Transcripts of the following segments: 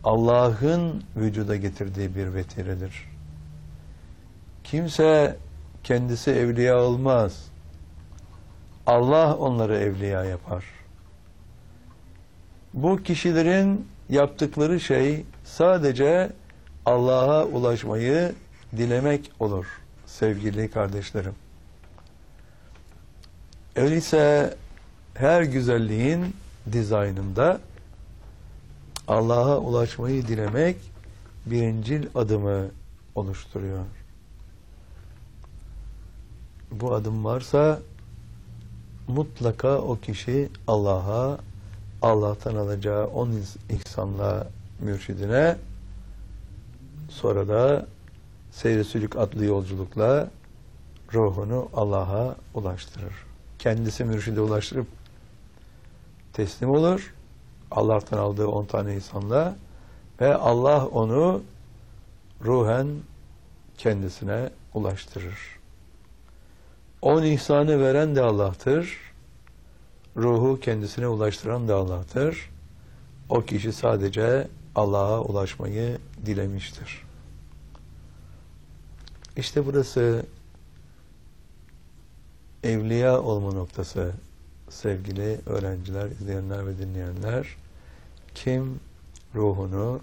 Allah'ın vücuda getirdiği bir vetiredir. Kimse kendisi evliya olmaz. Allah onları evliya yapar. Bu kişilerin yaptıkları şey sadece Allah'a ulaşmayı dilemek olur sevgili kardeşlerim. Öyleyse her güzelliğin dizaynında Allah'a ulaşmayı dilemek birincil adımı oluşturuyor. Bu adım varsa mutlaka o kişi Allah'a, Allah'tan alacağı on ihsanla mürşidine, sonra da seyr-i sülük adlı yolculukla ruhunu Allah'a ulaştırır. Kendisi mürşide ulaştırıp teslim olur. Allah'tan aldığı 10 tane ihsanla ve Allah onu ruhen kendisine ulaştırır. 10 ihsanı veren de Allah'tır. Ruhu kendisine ulaştıran da Allah'tır. O kişi sadece Allah'a ulaşmayı dilemiştir. İşte burası evliya olma noktası sevgili öğrenciler, izleyenler ve dinleyenler. Kim ruhunu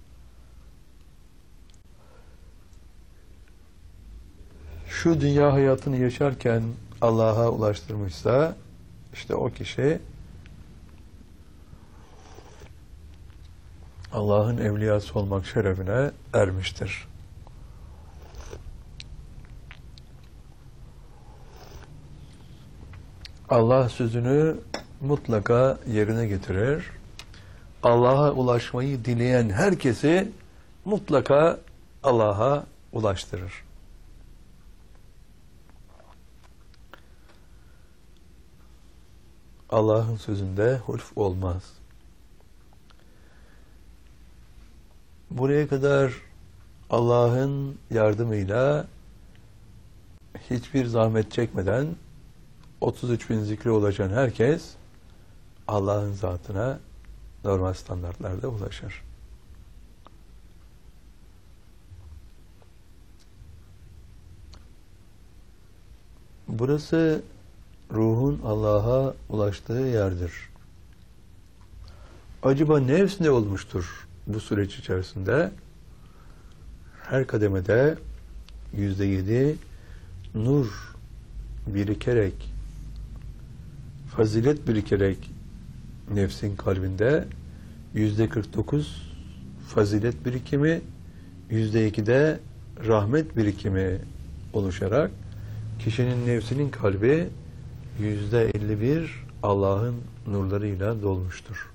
şu dünya hayatını yaşarken Allah'a ulaştırmışsa işte o kişi Allah'ın evliyası olmak şerefine ermiştir. Allah sözünü mutlaka yerine getirir. Allah'a ulaşmayı dileyen herkesi mutlaka Allah'a ulaştırır. Allah'ın sözünde hulf olmaz. Buraya kadar Allah'ın yardımıyla hiçbir zahmet çekmeden 33.000 zikre ulaşan herkes Allah'ın zatına normal standartlarda ulaşır. Burası ruhun Allah'a ulaştığı yerdir. Acaba nefs ne olmuştur bu süreç içerisinde? Her kademede %7 nur birikerek, fazilet birikerek nefsin kalbinde, %49 fazilet birikimi, %2 de rahmet birikimi oluşarak kişinin nefsinin kalbi %51 Allah'ın nurlarıyla dolmuştur.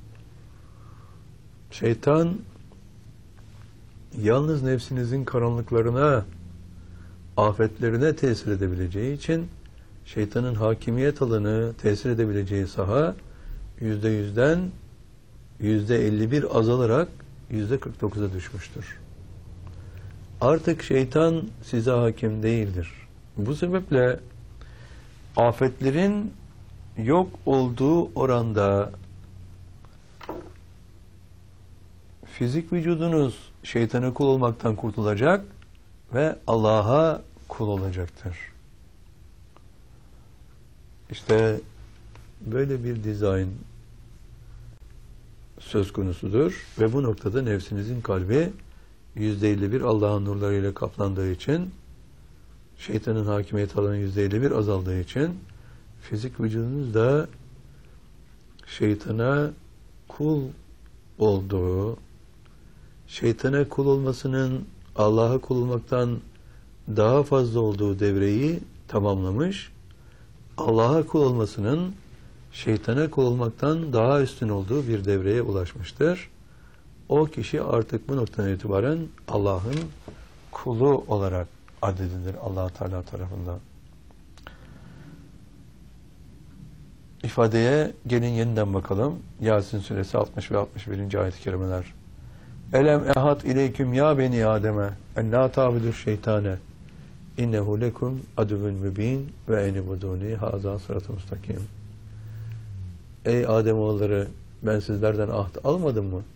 Şeytan yalnız nefsinizin karanlıklarına, afetlerine tesir edebileceği için şeytanın hakimiyet alanı, tesir edebileceği saha %100'den %51 azalarak %49'a düşmüştür. Artık şeytan size hakim değildir. Bu sebeple afetlerin yok olduğu oranda fizik vücudunuz şeytana kul olmaktan kurtulacak ve Allah'a kul olacaktır. İşte böyle bir dizayn söz konusudur ve bu noktada nefsinizin kalbi %51 Allah'ın nurlarıyla kaplandığı için, şeytanın hakimiyet alanı %51 azaldığı için fizik vücudunuz da şeytana kul olduğu, şeytana kul olmasının Allah'a kul olmaktan daha fazla olduğu devreyi tamamlamış, Allah'a kul olmasının şeytana kul olmaktan daha üstün olduğu bir devreye ulaşmıştır. O kişi artık bu noktadan itibaren Allah'ın kulu olarak addedilir Allah Teala tarafından. İfadeye gelin yeniden bakalım. Yasin suresi 60 ve 61. ayet-i kerimeler. Elem ehat ileyküm ya beni Adem'e en la ta'budu şeytane innehu lekum aduvun mübin ve enibuduni haza sırat-ı mustakim. Ey Ademoğulları, ben sizlerden ahd almadım mı?